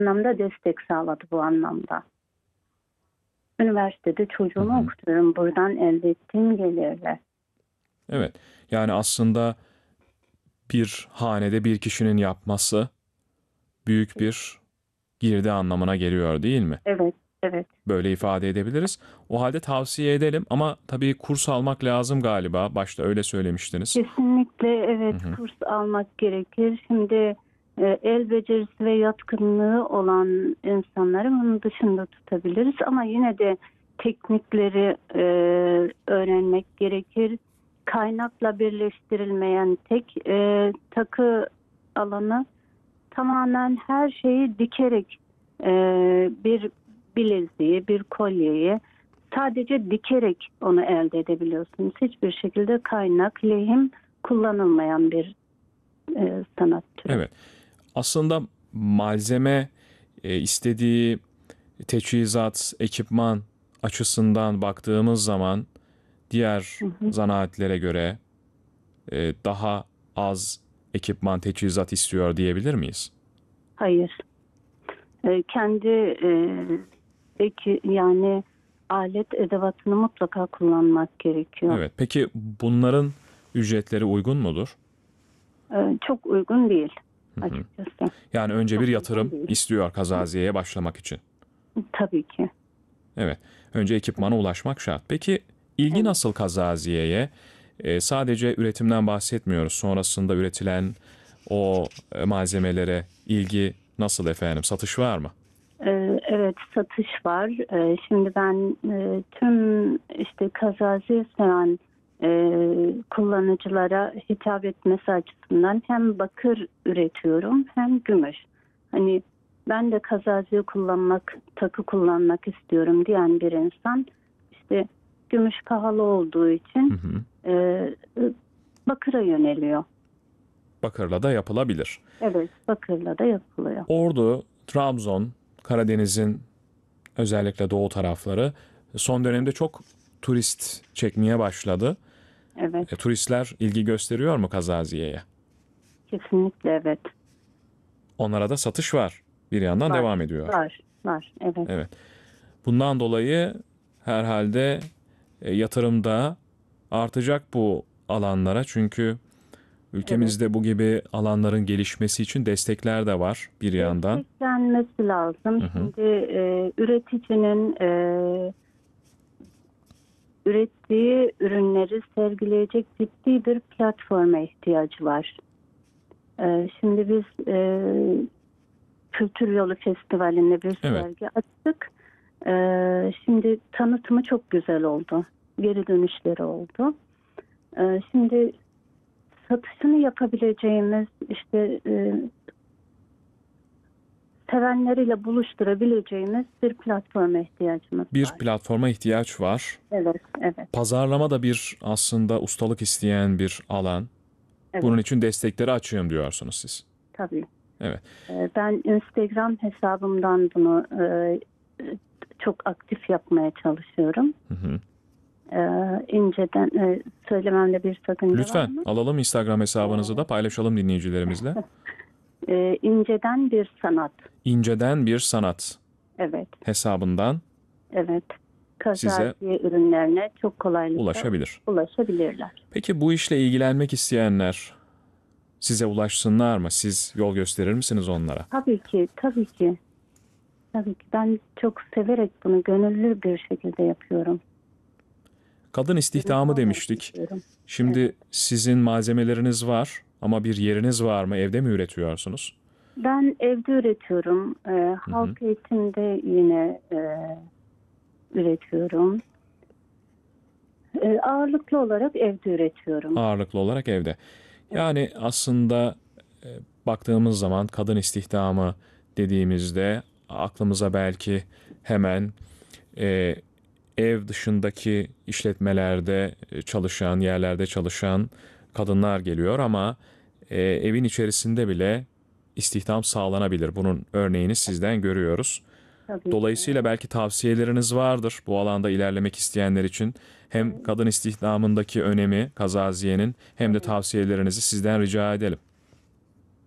anlamda destek sağladı bu anlamda. Üniversitede çocuğumu okutuyorum buradan elde ettiğim gelirle. Evet. Yani aslında bir hanede bir kişinin yapması büyük bir girdi anlamına geliyor değil mi? Evet, evet. Böyle ifade edebiliriz. O halde tavsiye edelim ama tabii kurs almak lazım galiba. Başta öyle söylemiştiniz. Kesinlikle evet, kurs almak gerekir. Şimdi el becerisi ve yatkınlığı olan insanları bunun dışında tutabiliriz ama yine de teknikleri öğrenmek gerekir. Kaynakla birleştirilmeyen tek takı alanı tamamen her şeyi dikerek bir bileziği, bir kolyeyi sadece dikerek onu elde edebiliyorsunuz. Hiçbir şekilde kaynak, lehim kullanılmayan bir sanat türü. Evet. Aslında malzeme istediği teçhizat, ekipman açısından baktığımız zaman diğer zanaatlere göre daha az ekipman, teçhizat istiyor diyebilir miyiz? Hayır. Kendi yani alet edevatını mutlaka kullanmak gerekiyor. Evet. Peki bunların ücretleri uygun mudur? Çok uygun değil açıkçası. Yani önce bir Çok yatırım uygun değil. istiyor kazaziyeye başlamak için. Tabii ki. Evet. Önce ekipmana ulaşmak şart. Peki ilgi Evet. nasıl kazaziyeye? Sadece üretimden bahsetmiyoruz. Sonrasında üretilen o malzemelere ilgi nasıl efendim? Satış var mı? Evet, satış var. Şimdi ben tüm işte kazaziye seven kullanıcılara hitap etmesi açısından hem bakır üretiyorum hem gümüş. Hani ben de kazaziye kullanmak, takı kullanmak istiyorum diyen bir insan işte gümüş pahalı olduğu için bakıra yöneliyor. Bakırla da yapılabilir. Evet, bakırla da yapılıyor. Ordu, Trabzon, Karadeniz'in özellikle doğu tarafları son dönemde çok turist çekmeye başladı. Evet, Turistler ilgi gösteriyor mu kazaziyeye? kesinlikle evet. Onlara da satış var. Bir yandan Var, devam ediyor. var, evet. Evet. Bundan dolayı herhalde yatırımda artacak bu alanlara. Çünkü Evet. ülkemizde bu gibi alanların gelişmesi için destekler de var bir yandan. Desteklenmesi lazım. Şimdi üreticinin ürettiği ürünleri sergileyecek ciddi bir platforma ihtiyacı var. Şimdi biz Kültür Yolu Festivali'nde bir Evet. sergi açtık. Şimdi tanıtımı çok güzel oldu. Geri dönüşleri oldu. Şimdi satışını yapabileceğimiz işte sevenleriyle buluşturabileceğimiz bir platforma ihtiyacımız Bir var. platforma ihtiyaç var. Evet, evet, Pazarlama da bir aslında ustalık isteyen bir alan. evet, Bunun için destekleri açığım diyorsunuz siz. tabii. Evet. Ben Instagram hesabımdan bunu çok aktif yapmaya çalışıyorum. İnceden söylememde bir sakınca var Lütfen mı? alalım Instagram hesabınızı da paylaşalım dinleyicilerimizle. İnceden bir sanat. İnceden bir sanat Evet, hesabından evet. size Kazaziye ürünlerine çok kolaylıkla ulaşabilir. ulaşabilirler. Peki bu işle ilgilenmek isteyenler size ulaşsınlar mı? Siz yol gösterir misiniz onlara? Tabii ki, tabii ki. Tabii ki. Ben çok severek bunu gönüllü bir şekilde yapıyorum. Kadın Gönüllü istihdamı olarak demiştik. yapıyorum. Evet. Şimdi sizin malzemeleriniz var ama bir yeriniz var mı? Evde mi üretiyorsunuz? Ben evde üretiyorum. Halk eğitimde yine üretiyorum. Ağırlıklı olarak evde üretiyorum. Ağırlıklı olarak evde. Evet. Yani aslında baktığımız zaman kadın istihdamı dediğimizde aklımıza belki hemen e, ev dışındaki işletmelerde çalışan, yerlerde çalışan kadınlar geliyor ama evin içerisinde bile istihdam sağlanabilir. Bunun örneğini sizden görüyoruz. Tabii ki. Dolayısıyla belki tavsiyeleriniz vardır bu alanda ilerlemek isteyenler için. Hem kadın istihdamındaki önemi kazaziyenin hem de tavsiyelerinizi sizden rica edelim.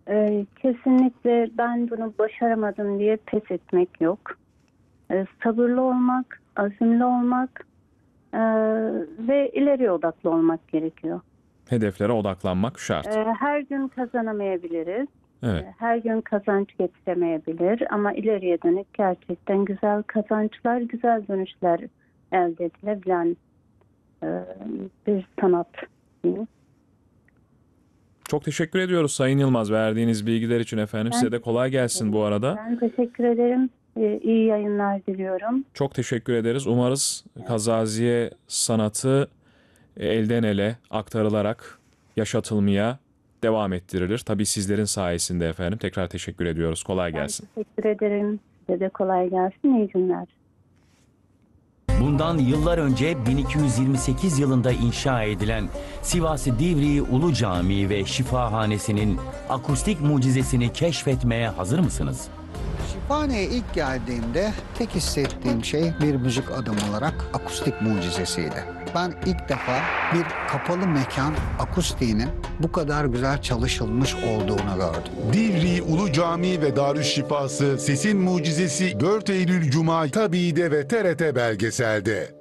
Kesinlikle ben bunu başaramadım diye pes etmek yok. Sabırlı olmak, azimli olmak ve ileriye odaklı olmak gerekiyor. Hedeflere odaklanmak şart. Her gün kazanamayabiliriz. Evet. Her gün kazanç getiremeyebilir ama ileriye dönük gerçekten güzel kazançlar, güzel dönüşler elde edilebilen bir sanat diyeyim. Çok teşekkür ediyoruz Sayın Yılmaz verdiğiniz bilgiler için efendim. Size de kolay gelsin bu arada. Ben teşekkür ederim. İyi yayınlar diliyorum. Çok teşekkür ederiz. Umarız Kazaziye sanatı elden ele aktarılarak yaşatılmaya devam ettirilir. Tabii sizlerin sayesinde efendim. Tekrar teşekkür ediyoruz. Kolay gelsin. Ben teşekkür ederim. Size de kolay gelsin. İyi günler. Bundan yıllar önce 1228 yılında inşa edilen Sivas Divriği Ulu Camii ve Şifahanesi'nin akustik mucizesini keşfetmeye hazır mısınız? Şifahane'ye ilk geldiğimde tek hissettiğim şey bir müzik adamı olarak akustik mucizesiydi. Ben ilk defa bir kapalı mekan akustiğinin bu kadar güzel çalışılmış olduğunu gördüm. Divriği Ulu Camii ve Darüşşifası Sesin Mucizesi 4 Eylül Cuma Tabii'de ve TRT Belgesel'de.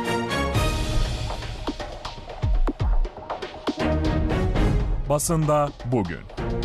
Basında bugün.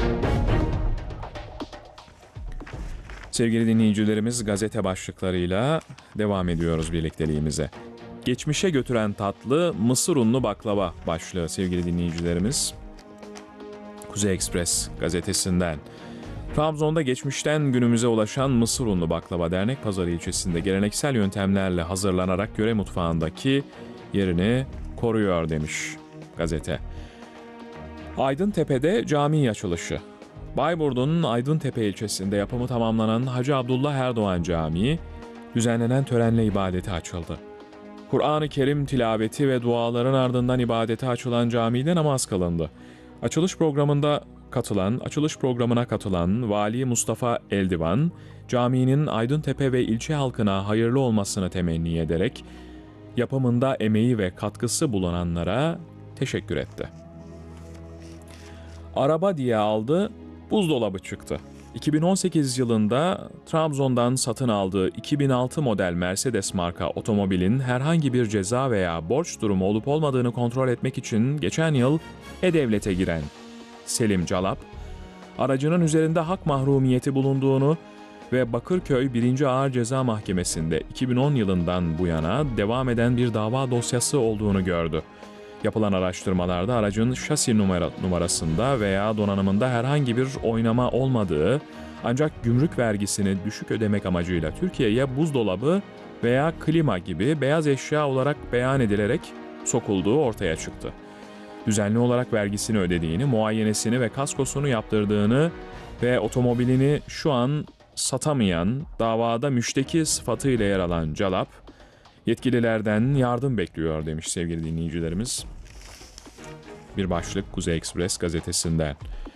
Sevgili dinleyicilerimiz gazete başlıklarıyla devam ediyoruz birlikteliğimize. Geçmişe götüren tatlı mısır unlu baklava başlığı sevgili dinleyicilerimiz. Kuzey Ekspres gazetesinden. Trabzon'da geçmişten günümüze ulaşan mısır unlu baklava Dernekpazarı ilçesinde geleneksel yöntemlerle hazırlanarak yöre mutfağındaki yerini koruyor demiş gazete. Aydıntepe'de cami açılışı. Bayburt'un Aydıntepe ilçesinde yapımı tamamlanan Hacı Abdullah Erdoğan Camii, düzenlenen törenle ibadete açıldı. Kur'an-ı Kerim tilaveti ve duaların ardından ibadete açılan camide namaz kılındı. Açılış programına katılan Vali Mustafa Eldivan, caminin Aydıntepe ve ilçe halkına hayırlı olmasını temenni ederek, yapımında emeği ve katkısı bulunanlara teşekkür etti. Araba diye aldı, buzdolabı çıktı. 2018 yılında Trabzon'dan satın aldığı 2006 model Mercedes marka otomobilin herhangi bir ceza veya borç durumu olup olmadığını kontrol etmek için geçen yıl E-Devlet'e giren Selim Calap, aracının üzerinde hak mahrumiyeti bulunduğunu ve Bakırköy 1. Ağır Ceza Mahkemesi'nde 2010 yılından bu yana devam eden bir dava dosyası olduğunu gördü. Yapılan araştırmalarda aracın şasi numarasında veya donanımında herhangi bir oynama olmadığı, ancak gümrük vergisini düşük ödemek amacıyla Türkiye'ye buzdolabı veya klima gibi beyaz eşya olarak beyan edilerek sokulduğu ortaya çıktı. Düzenli olarak vergisini ödediğini, muayenesini ve kaskosunu yaptırdığını ve otomobilini şu an satamayan, davada müşteki sıfatıyla yer alan Calap, yetkililerden yardım bekliyor demiş sevgili dinleyicilerimiz. Bir başlık Kuzey Ekspres gazetesinden.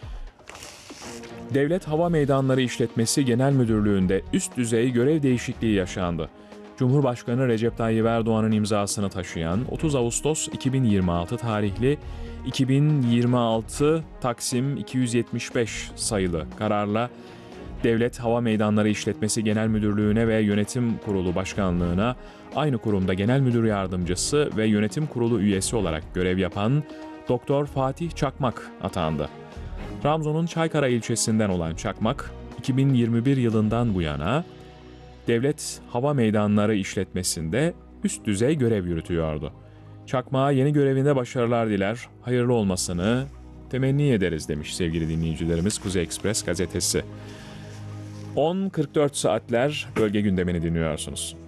Devlet Hava Meydanları İşletmesi Genel Müdürlüğü'nde üst düzey görev değişikliği yaşandı. Cumhurbaşkanı Recep Tayyip Erdoğan'ın imzasını taşıyan 30 Ağustos 2026 tarihli 2026 Taksim 275 sayılı kararla Devlet Hava Meydanları İşletmesi Genel Müdürlüğü'ne ve Yönetim Kurulu Başkanlığı'na aynı kurumda Genel Müdür Yardımcısı ve Yönetim Kurulu üyesi olarak görev yapan Doktor Fatih Çakmak atandı. Trabzon'un Çaykara ilçesinden olan Çakmak, 2021 yılından bu yana Devlet Hava Meydanları İşletmesi'nde üst düzey görev yürütüyordu. Çakmak'a yeni görevinde başarılar diler, hayırlı olmasını temenni ederiz demiş sevgili dinleyicilerimiz Kuzey Ekspres gazetesi. 10.44 saatler bölge gündemini dinliyorsunuz.